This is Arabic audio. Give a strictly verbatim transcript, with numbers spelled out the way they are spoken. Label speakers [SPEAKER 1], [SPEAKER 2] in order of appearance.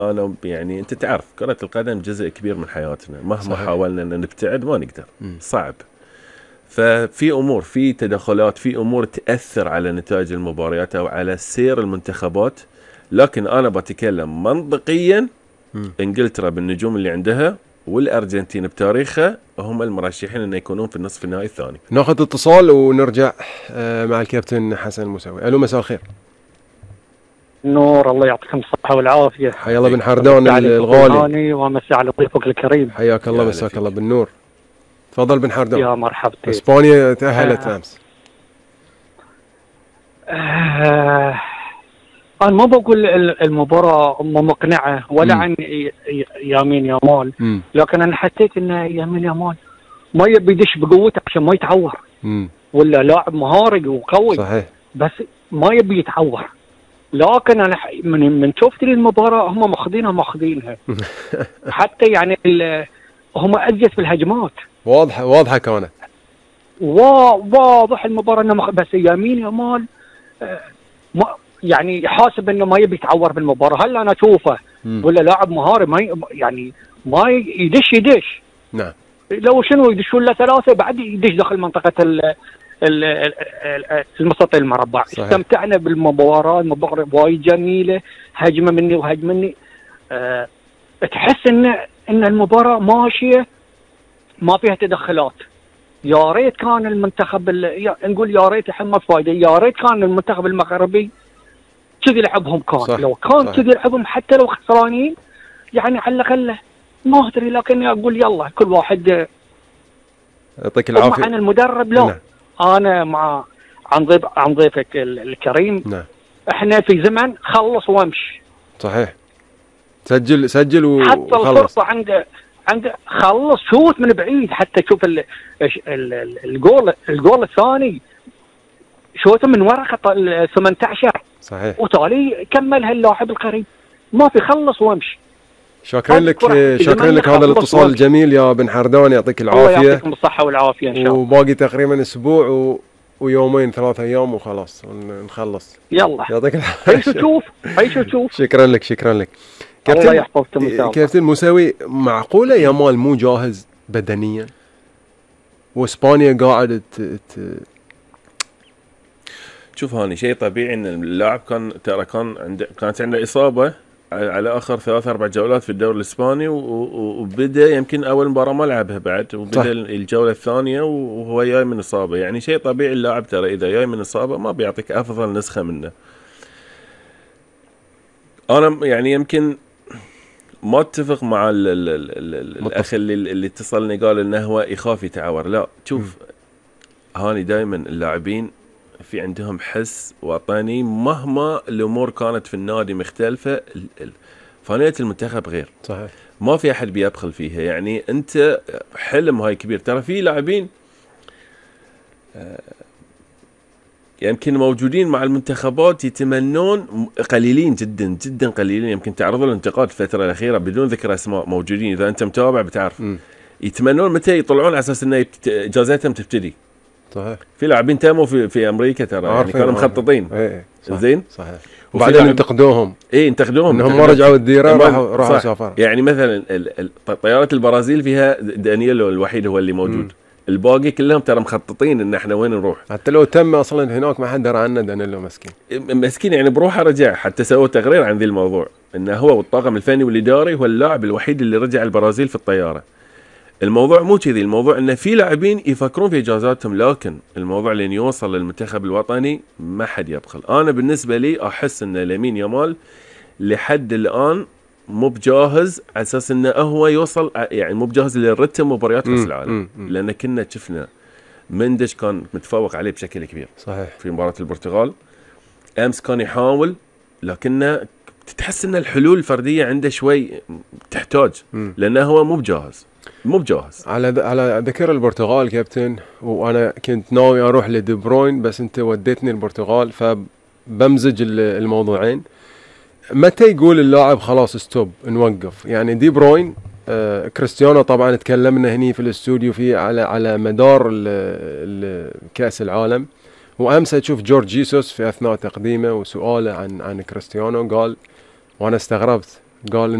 [SPEAKER 1] انا يعني انت تعرف كرة القدم جزء كبير من حياتنا، مهما
[SPEAKER 2] صحيح.
[SPEAKER 1] حاولنا ان نبتعد ما نقدر،
[SPEAKER 2] م.
[SPEAKER 1] صعب. ففي امور، في تدخلات، في امور تاثر على نتائج المباريات او على سير المنتخبات، لكن انا بتكلم منطقيا.
[SPEAKER 2] م.
[SPEAKER 1] انجلترا بالنجوم اللي عندها والارجنتين بتاريخها هم المرشحين ان يكونون في النصف النهائي الثاني.
[SPEAKER 2] ناخذ اتصال ونرجع مع الكابتن حسن الموسوي. الو، مساء الخير.
[SPEAKER 3] نور، الله يعطيكم الصحة والعافية.
[SPEAKER 2] حيا الله بن حردون الغالي،
[SPEAKER 3] ومساء على ضيفك الكريم.
[SPEAKER 2] حياك الله، مساك الله بالنور. تفضل بن حردون.
[SPEAKER 3] يا مرحبتين.
[SPEAKER 2] اسبانيا تأهلت
[SPEAKER 3] آه.
[SPEAKER 2] امس.
[SPEAKER 3] آه. انا ما بقول المباراة مقنعة ولا م. عن يامين يامال، م. لكن انا حسيت ان يامين يامال ما يبي يدش بقوته عشان ما يتعور، م. ولا لاعب مهاري وقوي صحيح، بس ما يبي يتعور. لكن انا من من شفت لي المباراه هم ماخذينها ماخذينها حتى يعني هم اجس في الهجمات،
[SPEAKER 2] واضحه واضحه كانت
[SPEAKER 3] واضح المباراه انه مخ... بس يمين يامال آه ما يعني حاسب انه ما يبي يتعور بالمباراه. هل انا اشوفه ولا لاعب مهاري ما ي... يعني ما يدش يدش
[SPEAKER 2] نعم،
[SPEAKER 3] لو شنو يدشون له ثلاثه بعد يدش داخل منطقه ال المستطيل المربع. صحيح. استمتعنا بالمباراة، المباراة وايد جميلة، هجمة مني وهجمة مني. أه تحس ان ان المباراة ماشية ما فيها تدخلات. يا ريت كان المنتخب نقول يا ريت الحين ما فايدة، يا ريت كان المنتخب المغربي كذي لعبهم كان. صح. لو كان كذي لعبهم حتى لو خسرانين يعني على الاقل ما ادري، لكن اقول يلا كل واحد
[SPEAKER 2] يعطيك العافية.
[SPEAKER 3] عن المدرب لا. نعم. انا مع عن ضيف عن ضيفك الكريم.
[SPEAKER 2] نعم.
[SPEAKER 3] احنا في زمن خلص وامشي.
[SPEAKER 2] صحيح. سجل سجل وخلص.
[SPEAKER 3] حتى الفرصه عند عند خلص شوت من بعيد، حتى شوف الجول الجول الثاني شوت من ورقه ال ثمانية عشر.
[SPEAKER 2] صحيح.
[SPEAKER 3] وتالي كملها اللاعب القريب، ما في خلص وامشي.
[SPEAKER 2] شكرا لك، شكرا لك هذا الاتصال الجميل يا بن حردون، يعطيك العافيه.
[SPEAKER 3] الله يعطيكم الصحه والعافيه ان شاء الله.
[SPEAKER 2] وباقي تقريبا اسبوع و... ويومين ثلاثة ايام وخلاص نخلص.
[SPEAKER 3] يلا
[SPEAKER 2] يعطيك العافيه.
[SPEAKER 3] عيش وشوف عيش وشوف.
[SPEAKER 2] شكرا لك شكرا لك.
[SPEAKER 3] الله يحفظكم ان شاء الله.
[SPEAKER 2] كابتن موسوي، معقوله يامال مو جاهز بدنيا واسبانيا قاعده ت...
[SPEAKER 1] شوف هاني شيء طبيعي ان اللاعب كان ترى كان عنده كانت عنده اصابه على اخر ثلاث اربع جولات في الدوري الاسباني، وبدا يمكن اول مباراه ما لعبها بعد، وبدا صح. الجوله الثانيه وهو جاي من اصابه. يعني شيء طبيعي اللاعب ترى اذا جاي من اصابه ما بيعطيك افضل نسخه منه. انا يعني يمكن ما اتفق مع ال ال ال الاخ اللي اللي اتصلني قال انه هو يخاف يتعور. لا شوف م. هاني دائما اللاعبين في عندهم حس وطني مهما الامور كانت في النادي مختلفه، فانيله المنتخب غير.
[SPEAKER 2] صحيح.
[SPEAKER 1] ما في احد بيبخل فيها. يعني انت حلم هاي كبير. ترى في لاعبين يمكن موجودين مع المنتخبات يتمنون، قليلين جدا جدا قليلين، يمكن تعرضوا للانتقاد الفتره الاخيره بدون ذكر اسماء، موجودين اذا انت متابع بتعرف. م. يتمنون متى يطلعون على اساس ان اجازتهم تبتدي.
[SPEAKER 2] صحيح.
[SPEAKER 1] في لاعبين تموا في في امريكا ترى يعني كانوا مخططين.
[SPEAKER 2] ايه
[SPEAKER 1] زين.
[SPEAKER 2] صحيح. وبعدين انتقدوهم.
[SPEAKER 1] ايه انتقدوهم
[SPEAKER 2] انهم ما رجعوا الديره، راحوا راحوا سافروا.
[SPEAKER 1] يعني مثلا طياره البرازيل فيها دانييلو الوحيد هو اللي موجود. م. الباقي كلهم ترى مخططين ان احنا وين نروح.
[SPEAKER 2] حتى لو تم اصلا هناك ما حد درى عنه دانييلو مسكين.
[SPEAKER 1] مسكين يعني بروحه رجع، حتى سووا تقرير عن ذي الموضوع انه هو والطاقم الفني والاداري هو اللاعب الوحيد اللي رجع البرازيل في الطياره. الموضوع مو كذي، الموضوع انه في لاعبين يفكرون في اجازاتهم، لكن الموضوع لين يوصل للمنتخب الوطني ما حد يبخل. انا بالنسبه لي احس ان لامين يامال لحد الان مو بجاهز على اساس انه هو يوصل، يعني مو بجاهز للرتم مباريات كاس العالم، لان كنا شفنا مندش كان متفوق عليه بشكل كبير.
[SPEAKER 2] صحيح.
[SPEAKER 1] في مباراه البرتغال امس كان يحاول، لكنه تحس ان الحلول الفرديه عنده شوي تحتاج، لانه هو مو بجاهز مو بجاهز.
[SPEAKER 2] على على ذكر البرتغال كابتن، وانا كنت ناوي اروح لدي بروين بس انت وديتني البرتغال، فبمزج الموضوعين. متى يقول اللاعب خلاص ستوب نوقف؟ يعني دي بروين آه كريستيانو طبعا تكلمنا هني في الاستوديو في على على مدار ال ال كاس العالم، وامس تشوف جورج جيسوس في اثناء تقديمه وسؤاله عن عن كريستيانو قال، وانا استغربت، قال